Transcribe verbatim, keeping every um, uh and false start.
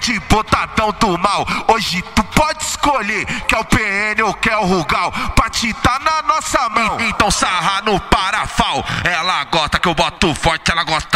de botadão do mal. Hoje tu pode escolher, quer o P N ou quer o Rugal, pra te tá na nossa mão. Então sarra no parafal. Ela gosta que eu boto forte, ela gosta